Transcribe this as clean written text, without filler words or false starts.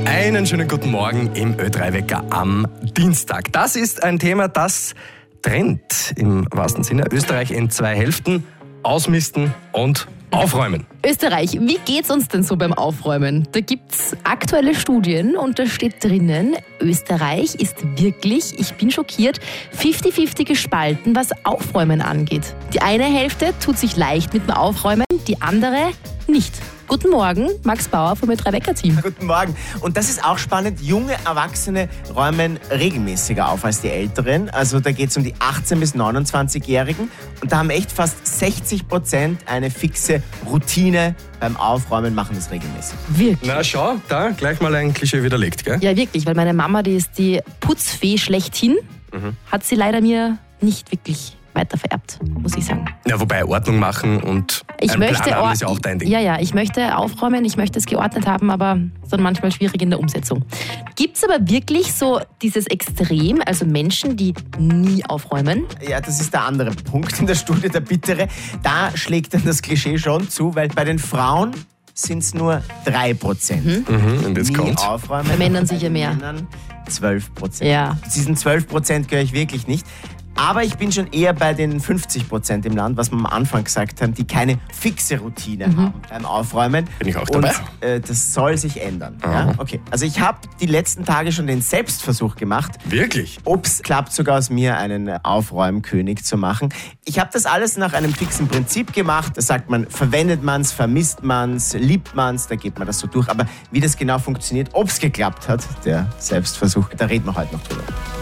Einen schönen guten Morgen im Ö3-Wecker am Dienstag. Das ist ein Thema, das trennt im wahrsten Sinne. Österreich in zwei Hälften: Ausmisten und Aufräumen. Österreich, wie geht's uns denn so beim Aufräumen? Da gibt's aktuelle Studien und da steht drinnen, Österreich ist wirklich, ich bin schockiert, 50-50 gespalten, was Aufräumen angeht. Die eine Hälfte tut sich leicht mit dem Aufräumen, die andere nicht. Guten Morgen, Max Bauer vom Ö3-Wecker-Team. Guten Morgen. Und das ist auch spannend. Junge Erwachsene räumen regelmäßiger auf als die Älteren. Also da geht es um die 18- bis 29-Jährigen. Und da haben echt fast 60% eine fixe Routine beim Aufräumen, machen das regelmäßig. Wirklich? Na schau, da gleich mal ein Klischee widerlegt, gell? Ja, wirklich, weil meine Mama, die ist die Putzfee schlechthin, hat sie leider mir nicht wirklich weiter vererbt, muss ich sagen. Ja, wobei Ordnung machen und ein Plan haben ist ja auch dein Ding. Ja, ich möchte aufräumen, ich möchte es geordnet haben, aber es ist dann manchmal schwierig in der Umsetzung. Gibt es aber wirklich so dieses Extrem, also Menschen, die nie aufräumen? Ja, das ist der andere Punkt in der Studie, der bittere. Da schlägt dann das Klischee schon zu, weil bei den Frauen sind es nur 3%. Und jetzt Nie kommt's. aufräumen. Bei Männern sicher mehr. Bei Männern 12%. Ja. Zu diesen 12% gehöre ich wirklich nicht. Aber ich bin schon eher bei den 50% im Land, was wir am Anfang gesagt haben, die keine fixe Routine haben beim Aufräumen. Bin ich auch dabei. Und das soll sich ändern. Ja? Okay. Also ich habe die letzten Tage schon den Selbstversuch gemacht. Wirklich? Ob's klappt, sogar aus mir einen Aufräumkönig zu machen. Ich habe das alles nach einem fixen Prinzip gemacht. Da sagt man, verwendet man's, vermisst man's, liebt man's, da geht man das so durch. Aber wie das genau funktioniert, ob's geklappt hat, der Selbstversuch, da reden wir heute noch drüber.